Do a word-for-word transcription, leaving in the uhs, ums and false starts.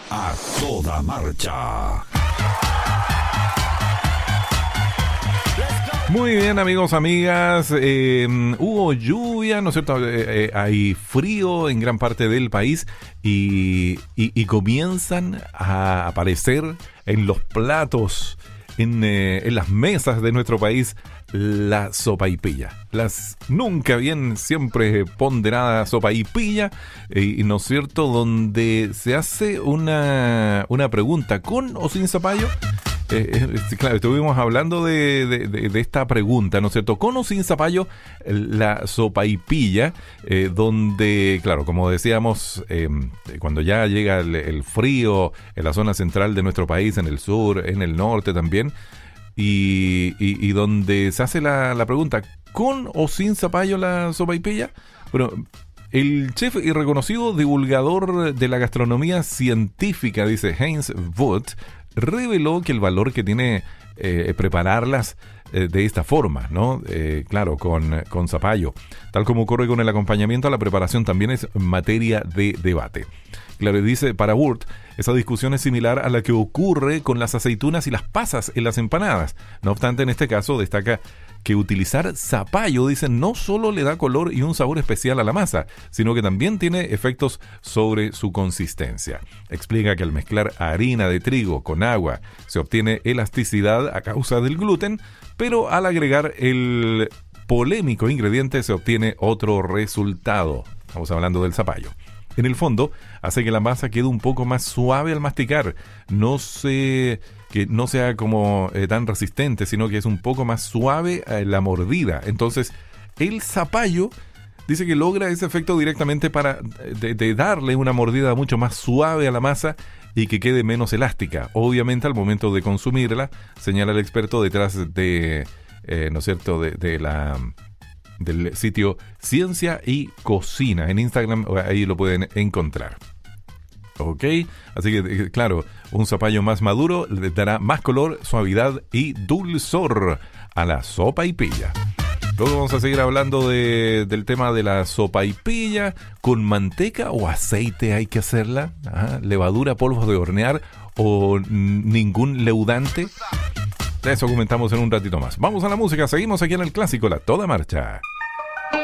A toda marcha. Muy bien, amigos, amigas. Eh, hubo lluvia, ¿no es cierto? Eh, eh, hay frío en gran parte del país y, y, y comienzan a aparecer en los platos, en, eh, en las mesas de nuestro país, la sopaipilla. Las nunca bien, siempre ponderada sopaipilla, eh, ¿no es cierto? Donde se hace una, una pregunta, ¿con o sin zapallo? Eh, eh, claro, estuvimos hablando de, de, de, de esta pregunta, ¿no es cierto? ¿Con o sin zapallo la sopaipilla? Eh, donde, claro, como decíamos, eh, cuando ya llega el, el frío en la zona central de nuestro país, en el sur, en el norte también, y, y, y donde se hace la, la pregunta, ¿con o sin zapallo la sopaipilla? Bueno, el chef y reconocido divulgador de la gastronomía científica, dice Heinz Wood, reveló que el valor que tiene eh, prepararlas eh, de esta forma, ¿no? Eh, claro, con, con zapallo. Tal como ocurre con el acompañamiento a la preparación, también es materia de debate. Claro, dice, para Wurt, esa discusión es similar a la que ocurre con las aceitunas y las pasas en las empanadas. No obstante, en este caso destaca que utilizar zapallo, dicen, no solo le da color y un sabor especial a la masa, sino que también tiene efectos sobre su consistencia. Explica que al mezclar harina de trigo con agua se obtiene elasticidad a causa del gluten, pero al agregar el polémico ingrediente se obtiene otro resultado. Estamos hablando del zapallo. En el fondo, hace que la masa quede un poco más suave al masticar, no se... que no sea como eh, tan resistente, sino que es un poco más suave eh, la mordida. Entonces, el zapallo dice que logra ese efecto directamente para de, de darle una mordida mucho más suave a la masa y que quede menos elástica. Obviamente, al momento de consumirla, señala el experto detrás de, eh, ¿no es cierto?, de, de la... del sitio Ciencia y Cocina. En Instagram, ahí lo pueden encontrar. Ok, así que claro, un zapallo más maduro le dará más color, suavidad y dulzor a la sopaipilla. Luego vamos a seguir hablando de, del tema de la sopaipilla. ¿Con manteca o aceite hay que hacerla? Ajá. ¿Levadura, polvos de hornear o ningún leudante? De eso comentamos en un ratito más. Vamos a la música, seguimos aquí en el clásico La Toda Marcha.